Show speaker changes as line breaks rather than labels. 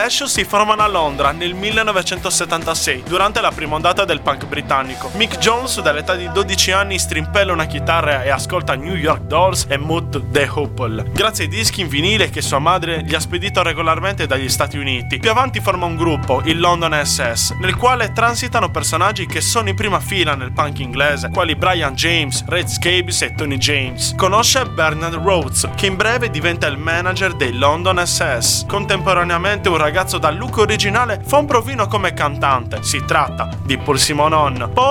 Clash si formano a Londra nel 1976, durante la prima ondata del punk britannico. Mick Jones, dall'età di 12 anni, strimpella una chitarra e ascolta New York Dolls e Mood the Hoople, grazie ai dischi in vinile che sua madre gli ha spedito regolarmente dagli Stati Uniti. Più avanti forma un gruppo, il London SS, nel quale transitano personaggi che sono in prima fila nel punk inglese, quali Brian James, Red Scabes e Tony James. Conosce Bernard Rhodes, che in breve diventa il manager dei London SS. Contemporaneamente un ragazzo dal look originale fa un provino come cantante. Si tratta di Paul Simonon.